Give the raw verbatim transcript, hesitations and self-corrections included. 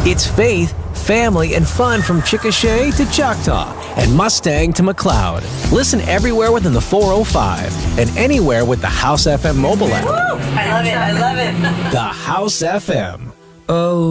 It's faith, family, and fun from Chickasha to Choctaw and Mustang to McLeod. Listen everywhere within the four oh five and anywhere with the House F M mobile app. Woo! I love it. I love it. The House F M. Oh.